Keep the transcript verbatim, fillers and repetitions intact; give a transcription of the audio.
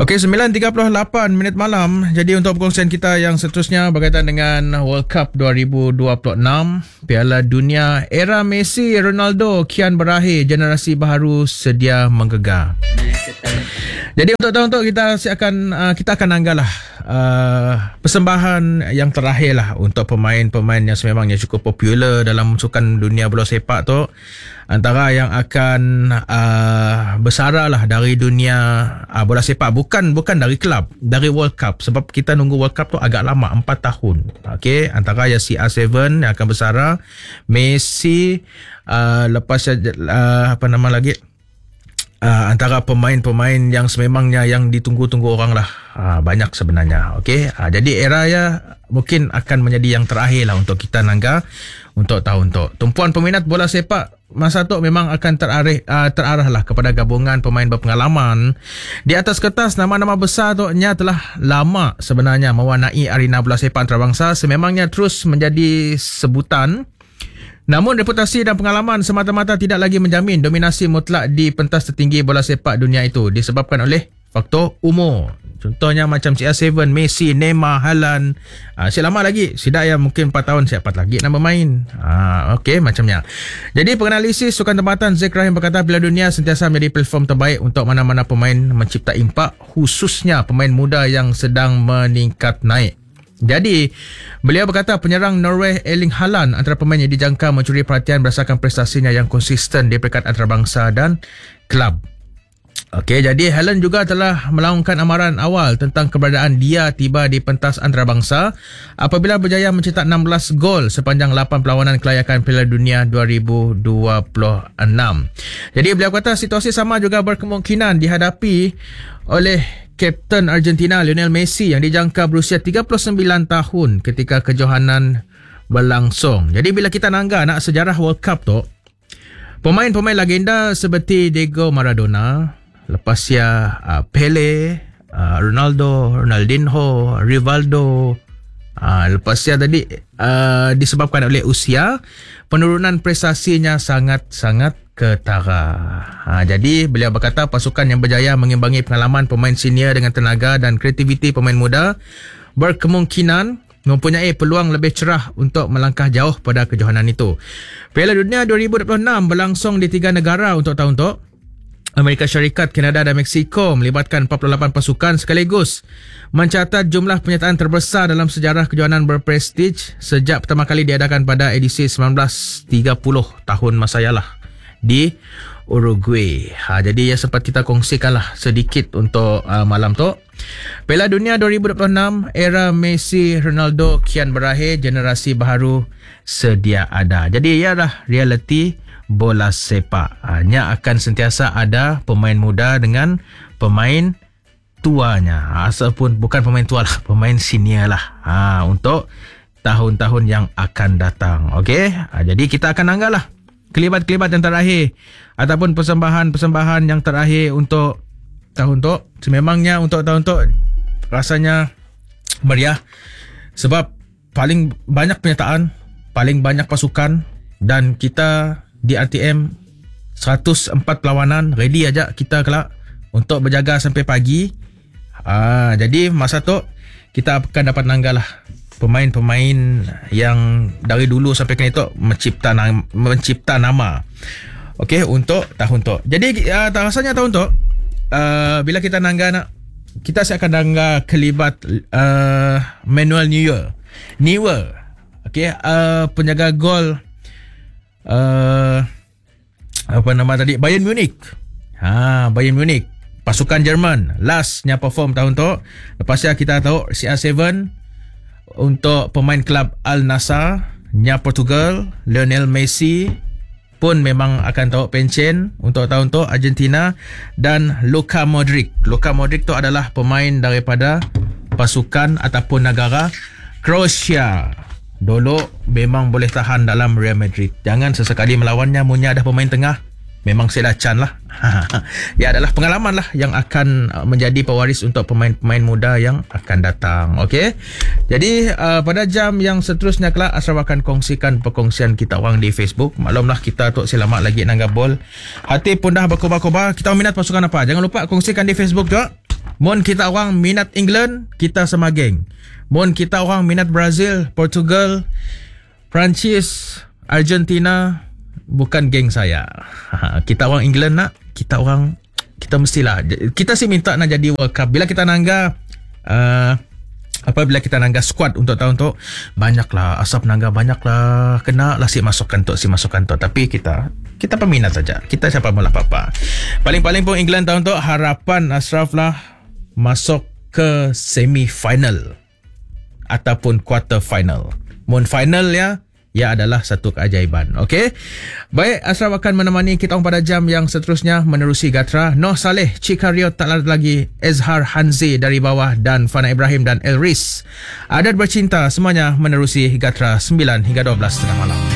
Okey, sembilan tiga puluh lapan minit malam. Jadi untuk perkongsian kita yang seterusnya berkaitan dengan World Cup dua ribu dua puluh enam, Piala Dunia, era Messi, Ronaldo kian berakhir, generasi baru sedia menggegar. Jadi untuk tahun-tahun kita akan uh, kita akan anggaplah uh, persembahan yang terakhir lah untuk pemain-pemain yang sememangnya cukup popular dalam sukan dunia bola sepak tu, antara yang akan uh, bersara lah dari dunia uh, bola sepak, bukan bukan dari kelab, dari World Cup, sebab kita nunggu World Cup tu agak lama, empat tahun. Okey, antara yang C R tujuh yang akan bersara, Messi, uh, lepas uh, apa nama lagi, Uh, antara pemain-pemain yang sememangnya yang ditunggu-tunggu orang lah, uh, banyak sebenarnya. Okey, uh, jadi era ya mungkin akan menjadi yang terakhir lah untuk kita nangga untuk tahun tu. Tumpuan peminat bola sepak masa tu memang akan terarah, uh, terarah lah kepada gabungan pemain berpengalaman. Di atas kertas, nama-nama besar tu nya telah lama sebenarnya mewarnai arena bola sepak antarabangsa, sememangnya terus menjadi sebutan. Namun reputasi dan pengalaman semata-mata tidak lagi menjamin dominasi mutlak di pentas tertinggi bola sepak dunia itu, disebabkan oleh faktor umur. Contohnya macam C R tujuh, Messi, Neymar, Haaland. Ah, siap lama lagi. Sidak ya mungkin empat tahun siap lagi nak bermain. Ah, okey, macamnya. Jadi penganalisis sukan tempatan Zack Rahim berkata Piala Dunia sentiasa menjadi platform terbaik untuk mana-mana pemain mencipta impak, khususnya pemain muda yang sedang meningkat naik. Jadi, beliau berkata penyerang Norway Erling Haaland antara pemain yang dijangka mencuri perhatian berdasarkan prestasinya yang konsisten di peringkat antarabangsa dan kelab. Okey, jadi Haaland juga telah melaungkan amaran awal tentang keberadaan dia tiba di pentas antarabangsa apabila berjaya mencetak enam belas gol sepanjang lapan perlawanan kelayakan Piala Dunia dua ribu dua puluh enam. Jadi beliau kata situasi sama juga berkemungkinan dihadapi oleh Kapten Argentina Lionel Messi yang dijangka berusia tiga puluh sembilan tahun ketika kejohanan berlangsung. Jadi bila kita nangga nak sejarah World Cup tu, pemain-pemain legenda seperti Diego Maradona, lepas ya uh, Pele, uh, Ronaldo, Ronaldinho, Rivaldo, uh, lepas ya tadi uh, disebabkan oleh usia, penurunan prestasinya sangat-sangat ketara. Ha, jadi beliau berkata pasukan yang berjaya mengimbangi pengalaman pemain senior dengan tenaga dan kreativiti pemain muda berkemungkinan mempunyai peluang lebih cerah untuk melangkah jauh pada kejohanan itu. Piala Dunia dua ribu dua puluh enam berlangsung di tiga negara untuk tahun tu. Amerika Syarikat, Kanada dan Mexico melibatkan empat puluh lapan pasukan sekaligus, mencatat jumlah penyertaan terbesar dalam sejarah kejohanan berprestij sejak pertama kali diadakan pada edisi sembilan belas tiga puluh tahun Masayalah di Uruguay. Ha, jadi ya sempat kita kongsikanlah sedikit untuk uh, malam tu. Piala Dunia dua ribu dua puluh enam, era Messi, Ronaldo kian berakhir, generasi baru sedia ada. Jadi ialah realiti bola sepak. Hanya akan sentiasa ada pemain muda dengan pemain tuanya. Asal pun bukan pemain tua lah, pemain senior lah. Ha, untuk tahun-tahun yang akan datang. Okey, ha, jadi kita akan anggap lah kelibat-kelibat yang terakhir ataupun persembahan-persembahan yang terakhir untuk tahun tu. Sememangnya untuk tahun tu rasanya meriah sebab paling banyak penyertaan, paling banyak pasukan, dan kita di R T M seratus empat perlawanan ready aja kita kelak untuk berjaga sampai pagi. Ah, jadi masa tu kita akan dapat nanggalah pemain-pemain yang dari dulu sampai kini tu mencipta nama, mencipta nama. Okey, untuk tahun tu. Jadi uh, rasanya tahun tu uh, bila kita nangga nak, kita akan nangga kelibat uh, Manuel Neuer. Neuer. Okey, uh, penjaga gol uh, apa nama tadi? Bayern Munich. Ha, Bayern Munich. Pasukan Jerman lastnya perform tahun tu. Lepasnya kita tahu C R tujuh untuk pemain kelab Al Nassr nya Portugal, Lionel Messi pun memang akan tahu pencen untuk tahun tu Argentina, dan Luka Modric. Luka Modric tu adalah pemain daripada pasukan ataupun negara Croatia. Dulu memang boleh tahan dalam Real Madrid. Jangan sesekali melawannya punya ada pemain tengah, memang selacan lah. Ya adalah pengalaman lah yang akan menjadi pewaris untuk pemain-pemain muda yang akan datang. Okey. Jadi uh, pada jam yang seterusnya kelak Ashraf akan kongsikan perkongsian kita orang di Facebook. Maklumlah kita tu selamat lagi nanggap bol. Hati pun dah berkobar-kobar. Kita minat pasukan apa? Jangan lupa kongsikan di Facebook juga. Mun kita orang minat England, kita sama geng. Mun kita orang minat Brazil, Portugal, Perancis, Argentina, bukan geng saya. Kita orang England nak, kita orang, kita mestilah. Kita sih minta nak jadi World Cup. Bila kita nangga, uh, apabila kita nangga squad untuk tahun tu, banyaklah asap nangga, banyaklah kena lah si masukkan tu, si masukkan tu. Tapi kita kita peminat saja. Kita siapa malah apa. Paling-paling pun England tahun tu, harapan Ashraf lah masuk ke semi final ataupun quarter final. Mun final ya, ia adalah satu keajaiban. Okey. Baik, Ashraf akan menemani kita pada jam yang seterusnya menerusi Gatra. Noh Saleh, Cikario tak lagi, Ezhar Hanzi dari bawah dan Fana Ibrahim dan Elris. Adat bercinta semuanya menerusi Gatra sembilan hingga dua belas tengah malam.